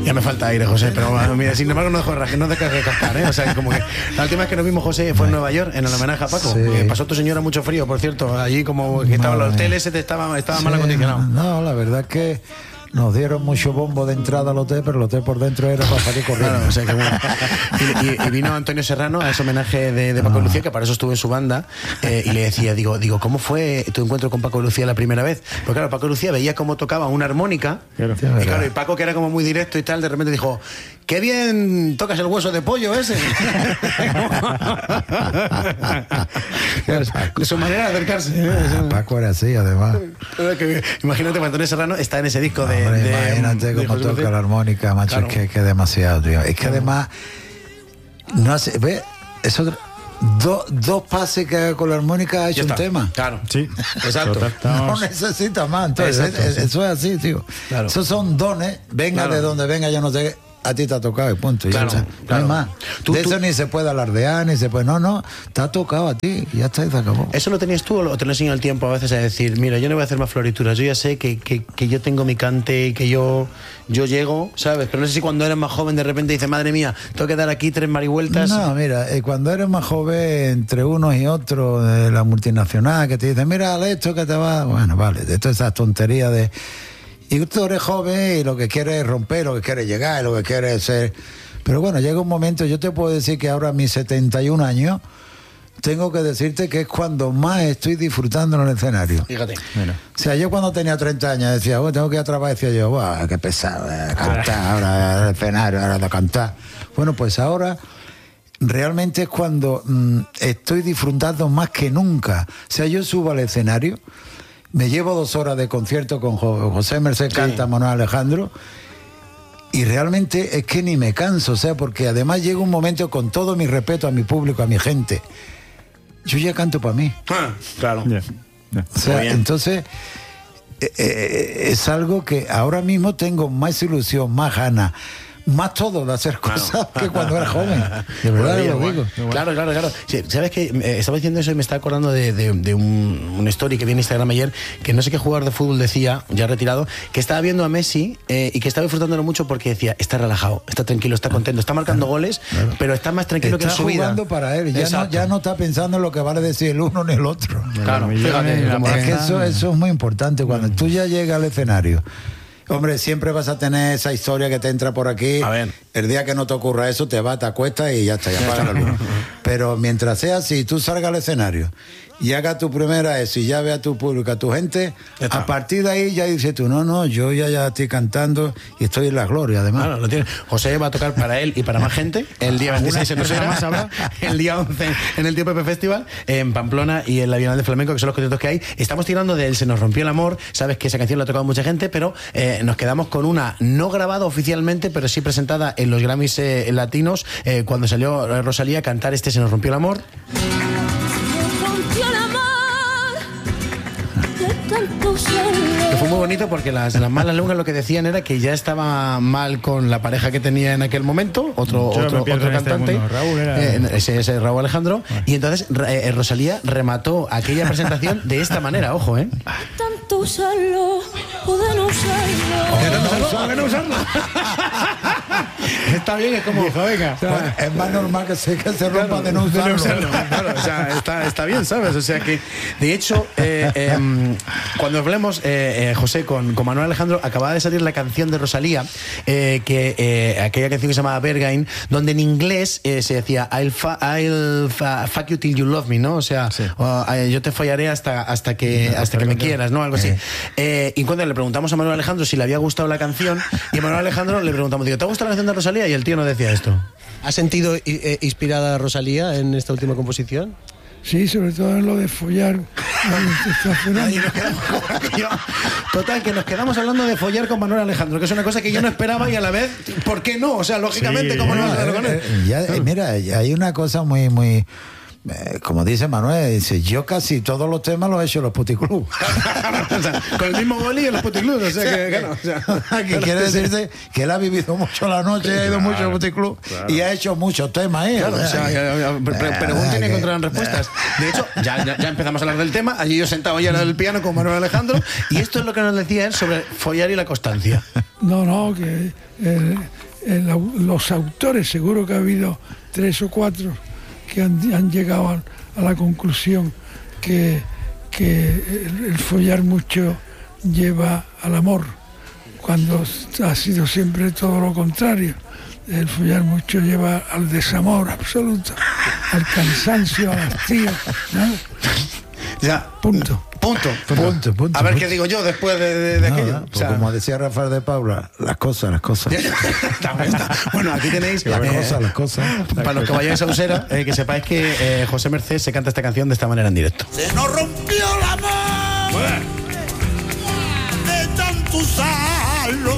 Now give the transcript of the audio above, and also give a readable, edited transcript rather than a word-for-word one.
Ya me falta aire, José, pero mira, sin embargo no dejas de cascar, ¿eh? O sea, como que la última vez que nos vimos, José, fue en Nueva York, en el homenaje a Paco. Sí. Pasó tu señora mucho frío, por cierto, allí como que estaban los hoteles, estaba mal acondicionado. No, la verdad es que nos dieron mucho bombo de entrada al hotel, pero el hotel por dentro era para salir corriendo. Claro, o sea, que bueno. Y vino Antonio Serrano a ese homenaje de Paco Lucía, que para eso estuvo en su banda, y le decía, digo, ¿cómo fue tu encuentro con Paco Lucía la primera vez? Porque claro, Paco Lucía veía cómo tocaba una armónica, y Paco, que era como muy directo y tal, de repente dijo, ¡qué bien tocas el hueso de pollo ese! Su manera de acercarse. Paco era así, además. Imagínate, Antonio Serrano está en ese disco de... Imagínate cómo toca la armónica, macho, claro. Es que es demasiado, tío. Es que además, no hace, ¿ves? Eso, dos pases que haga con la armónica ha hecho un tema. Claro, sí, exacto. No necesita más. Entonces, eso es así, tío. Claro. Esos son dones, venga de donde venga, yo no sé. A ti te ha tocado y punto. Claro, no hay más. De eso ni se puede alardear, ni se puede... No, te ha tocado a ti y ya está, y se acabó. ¿Eso lo tenías tú o te lo enseñó el tiempo a veces a decir, mira, yo no voy a hacer más florituras, yo ya sé que yo tengo mi cante y que yo llego, ¿sabes? Pero no sé si cuando eres más joven de repente dices, madre mía, tengo que dar aquí 3 marihueltas. No, mira, cuando eres más joven, entre unos y otros de la multinacional, que te dicen, mira, esto que te va... Bueno, vale, de todas esas tonterías de... Y tú eres joven y lo que quieres es romper, lo que quieres llegar, lo que quieres ser... Pero bueno, llega un momento, yo te puedo decir que ahora a mis 71 años, tengo que decirte que es cuando más estoy disfrutando en el escenario. Fíjate. Bueno. O sea, yo cuando tenía 30 años decía, tengo que ir a trabajar, decía yo, qué pesado, cantar, ahora el escenario, ahora de cantar. Bueno, pues ahora... realmente es cuando estoy disfrutando más que nunca. O sea, yo subo al escenario, me llevo 2 horas de concierto con José Merced Canta, Manuel Alejandro, y realmente es que ni me canso, o sea, porque además llega un momento, con todo mi respeto a mi público, a mi gente, yo ya canto para mí. Claro. O sea, entonces es algo que ahora mismo tengo más ilusión, más ganas, más todo de hacer cosas que cuando era joven. De verdad lo digo. Claro. Sí, ¿sabes qué? Estaba diciendo eso y me estaba acordando de un story que vi en Instagram ayer, que no sé qué jugador de fútbol decía, ya retirado, que estaba viendo a Messi y que estaba disfrutándolo mucho porque decía, está relajado, está tranquilo, está contento, está marcando goles, pero está más tranquilo que en su vida. Está jugando para él, ya no está pensando en lo que vale decir el uno ni el otro. Claro, fíjate. Es que eso es muy importante. Cuando tú ya llegas al escenario, hombre, siempre vas a tener esa historia que te entra por aquí. A ver. El día que no te ocurra eso, te vas, te acuestas y ya está, ya apaga la luz. Pero mientras sea así, tú salgas al escenario y hagas tu primera eso y ya veas a tu público, a tu gente, a partir de ahí ya dices tú, no, yo ya estoy cantando y estoy en la gloria, además. Claro, lo tiene. José va a tocar para él y para más gente el día 26 en Usera, el día 11 en el Tío Pepe Festival, en Pamplona y en la Bienal de Flamenco, que son los conciertos que hay. Estamos tirando de él, Se nos rompió el amor. Sabes que esa canción la ha tocado mucha gente, pero nos quedamos con una no grabada oficialmente, pero sí presentada en los Grammys latinos, cuando salió Rosalía a cantar Se nos rompió el amor. Que fue muy bonito porque las malas lenguas lo que decían era que ya estaba mal con la pareja que tenía en aquel momento, otro cantante, ese Raúl Alejandro, y entonces Rosalía remató aquella presentación de esta manera, ojo, Tanto usarlo, poder no usarlo. Está bien, es como... Viejo, venga. O sea, es más normal que se rompa de no usarlo. Claro, o sea, está bien, ¿sabes? O sea que, de hecho, cuando hablemos, José, con Manuel Alejandro, acababa de salir la canción de Rosalía, aquella canción que se llamaba Berghain, donde en inglés se decía I'll fuck you till you love me, ¿no? O sea, sí. Yo te follaré hasta que me quieras, ¿no? Algo así. Y cuando le preguntamos a Manuel Alejandro si le había gustado la canción, y a Manuel Alejandro le preguntamos, digo, ¿te ha gustado la canción de Rosalía? Y el tío no decía esto. ¿Has sentido inspirada a Rosalía en esta última composición? Sí, sobre todo en lo de follar. Total, que nos quedamos hablando de follar con Manuel Alejandro, que es una cosa que yo no esperaba y a la vez, ¿por qué no? O sea, lógicamente, sí, ¿cómo no vas a hacerlo con él? Mira, hay una cosa muy como dice Manuel, dice, yo casi todos los temas los he hecho en los puticlubs. O sea, con el mismo boli en los puticlubs, o sea que claro, o sea, que quiere decirte que él ha vivido mucho la noche, ha ido mucho al puticlub y ha hecho muchos temas ahí. claro, o sea, pregunten y encontrarán respuestas. De hecho, ya empezamos a hablar del tema, allí yo sentado ya en el piano con Manuel Alejandro, y esto es lo que nos decía él sobre follar y la constancia. No, que los autores, seguro que ha habido 3 o 4 que han llegado a la conclusión que el follar mucho lleva al amor, cuando ha sido siempre todo lo contrario. El follar mucho lleva al desamor absoluto, al cansancio, al hastío, ¿no? Ya, Punto. A ver qué digo yo después de aquello. Pues como decía Rafael de Paula, las cosas. Está. Bueno, aquí tenéis Las cosas. para los que vayáis a Usera, que sepáis que José Merced se canta esta canción de esta manera en directo. Se nos rompió la mano de tanto usarlo.